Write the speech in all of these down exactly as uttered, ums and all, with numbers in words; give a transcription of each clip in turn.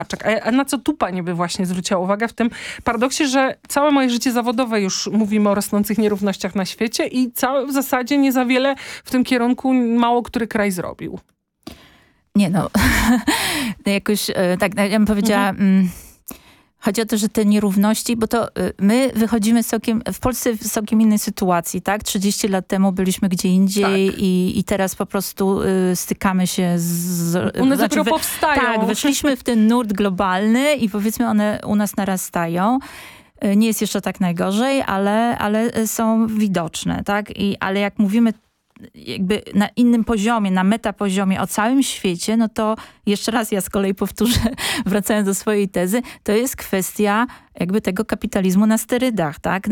A, a na co tu pani by właśnie zwróciła uwagę w tym paradoksie, że całe moje życie zawodowe już mówimy o rosnących nierównościach na świecie i całe, w zasadzie nie za wiele w tym kierunku mało który kraj zrobił. Nie no, jakoś tak, ja bym powiedziała... Mhm. Chodzi o to, że te nierówności, bo to my wychodzimy z całkiem, w Polsce w całkiem innej sytuacji, tak? trzydzieści lat temu byliśmy gdzie indziej tak. i, i teraz po prostu y, stykamy się z... One znaczy, dopiero powstają. Tak, weszliśmy w ten nurt globalny i powiedzmy one u nas narastają. Nie jest jeszcze tak najgorzej, ale, ale są widoczne, tak? I, ale jak mówimy jakby na innym poziomie, na metapoziomie o całym świecie, no to jeszcze raz ja z kolei powtórzę, wracając do swojej tezy, to jest kwestia jakby tego kapitalizmu na sterydach, tak?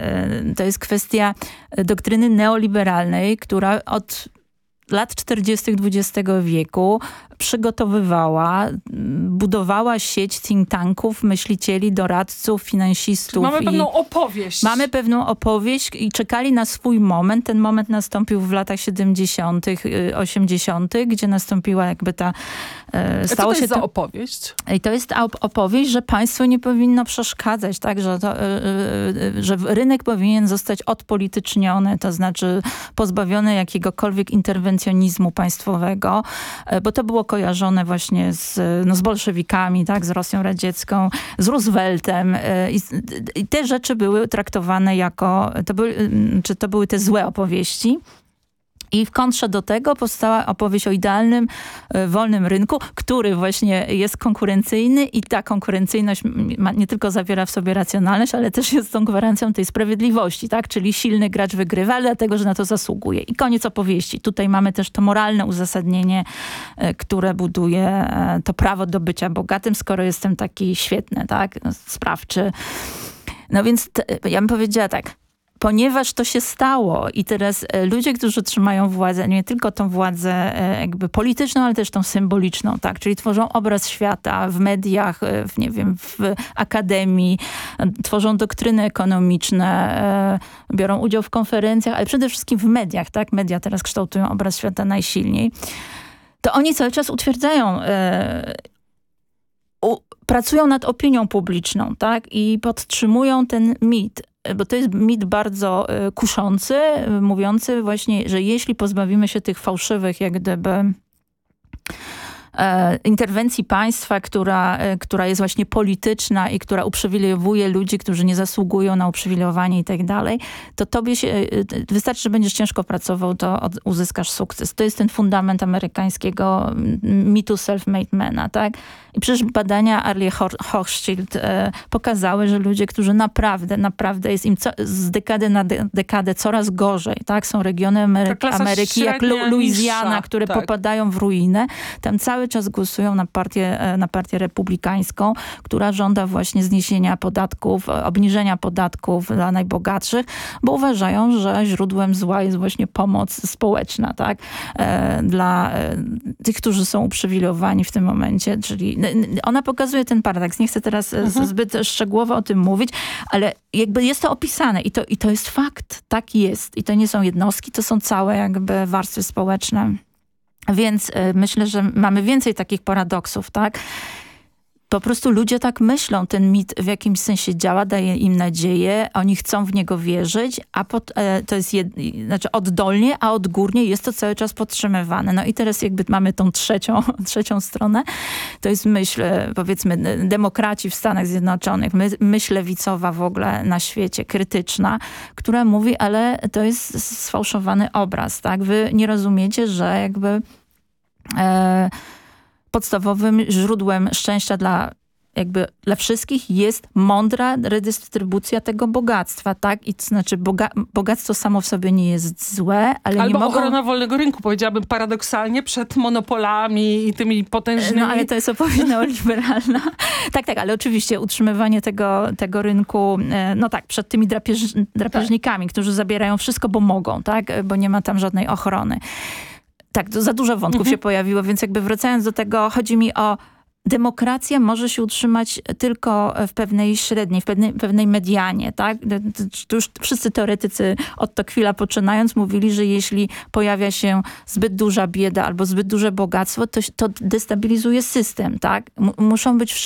To jest kwestia doktryny neoliberalnej, która od lat czterdziestych dwudziestego wieku przygotowywała, budowała sieć think tanków, myślicieli, doradców, finansistów. Mamy i pewną opowieść. Mamy pewną opowieść i czekali na swój moment. Ten moment nastąpił w latach siedemdziesiątych, osiemdziesiątych, gdzie nastąpiła jakby ta... E, stało co to jest się za to, opowieść? I to jest opowieść, że państwo nie powinno przeszkadzać, tak? Że, to, e, e, że rynek powinien zostać odpolityczniony, to znaczy pozbawiony jakiegokolwiek interwencjonizmu państwowego, e, bo to było kojarzone właśnie z, no, z bolszewikami, tak, z Rosją radziecką, z Rooseveltem i, i te rzeczy były traktowane jako, to były, czy to były te złe opowieści. I w kontrze do tego powstała opowieść o idealnym, e, wolnym rynku, który właśnie jest konkurencyjny i ta konkurencyjność ma, nie tylko zawiera w sobie racjonalność, ale też jest tą gwarancją tej sprawiedliwości, tak? Czyli silny gracz wygrywa, ale dlatego, że na to zasługuje. I koniec opowieści. Tutaj mamy też to moralne uzasadnienie, e, które buduje e, to prawo do bycia bogatym, skoro jestem taki świetny, tak? Sprawczy. No więc te, ja bym powiedziała tak, ponieważ to się stało i teraz ludzie, którzy trzymają władzę, nie tylko tą władzę jakby polityczną, ale też tą symboliczną, tak? Czyli tworzą obraz świata w mediach, w, nie wiem, w akademii, tworzą doktryny ekonomiczne, biorą udział w konferencjach, ale przede wszystkim w mediach, tak? Media teraz kształtują obraz świata najsilniej. To oni cały czas utwierdzają u, pracują nad opinią publiczną, tak? I podtrzymują ten mit. Bo to jest mit bardzo y, kuszący, y, mówiący właśnie, że jeśli pozbawimy się tych fałszywych jak gdyby e, interwencji państwa, która, e, która jest właśnie polityczna i która uprzywilejowuje ludzi, którzy nie zasługują na uprzywilejowanie i tak dalej, to tobie się, e, wystarczy, że będziesz ciężko pracował, to od, uzyskasz sukces. To jest ten fundament amerykańskiego mitu self-made mana, tak? I przecież badania Arlie Hochschild e, pokazały, że ludzie, którzy naprawdę, naprawdę jest im co, z dekady na de dekadę coraz gorzej, tak? Są regiony Amery Ameryki jak Lu Luizjana, niższa, które tak. popadają w ruinę. Tam cały czas głosują na partię, na partię republikańską, która żąda właśnie zniesienia podatków, obniżenia podatków dla najbogatszych, bo uważają, że źródłem zła jest właśnie pomoc społeczna, tak? E, dla e, tych, którzy są uprzywilejowani w tym momencie, czyli ona pokazuje ten paradoks. Nie chcę teraz mhm. zbyt szczegółowo o tym mówić, ale jakby jest to opisane i to, i to jest fakt. Tak jest. I to nie są jednostki, to są całe jakby warstwy społeczne. Więc y, myślę, że mamy więcej takich paradoksów, tak? Po prostu ludzie tak myślą. Ten mit w jakimś sensie działa, daje im nadzieję, oni chcą w niego wierzyć, a pod, e, to jest jed, znaczy oddolnie, a odgórnie jest to cały czas podtrzymywane. No i teraz jakby mamy tą trzecią, trzecią stronę. To jest myśl, powiedzmy, demokraci w Stanach Zjednoczonych, my, myśl lewicowa w ogóle na świecie, krytyczna, która mówi, ale to jest sfałszowany obraz, tak? Wy nie rozumiecie, że jakby... E, podstawowym źródłem szczęścia dla jakby dla wszystkich jest mądra redystrybucja tego bogactwa, tak? I to znaczy boga bogactwo samo w sobie nie jest złe, ale Albo nie mogą... ochrona wolnego rynku, powiedziałabym paradoksalnie, przed monopolami i tymi potężnymi... No ale to jest opowieść neoliberalna. tak, tak, ale oczywiście utrzymywanie tego, tego rynku, no tak, przed tymi drapież drapieżnikami, tak. którzy zabierają wszystko, bo mogą, tak? Bo nie ma tam żadnej ochrony. Tak, to za dużo wątków mhm. się pojawiło, więc jakby wracając do tego, chodzi mi o demokracja może się utrzymać tylko w pewnej średniej, w pewnej, pewnej medianie, tak? To już wszyscy teoretycy od Tocqueville'a poczynając mówili, że jeśli pojawia się zbyt duża bieda albo zbyt duże bogactwo, to, to destabilizuje system, tak? M muszą być wszyscy